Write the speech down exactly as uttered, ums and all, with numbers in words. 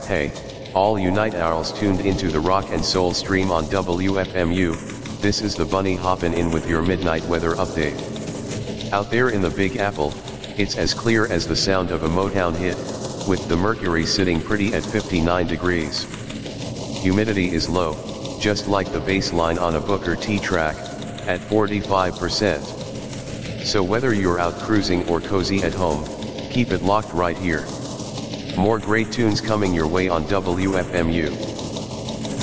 Hey, all you night owls tuned into the rock and soul stream on W F M U, this is the bunny hoppin' in with your midnight weather update. Out there in the Big Apple, it's as clear as the sound of a Motown hit, with the mercury sitting pretty at fifty-nine degrees. Humidity is low, just like the bass line on a Booker T track, at forty-five percent. So whether you're out cruising or cozy at home, keep it locked right here. More great tunes coming your way on W F M U.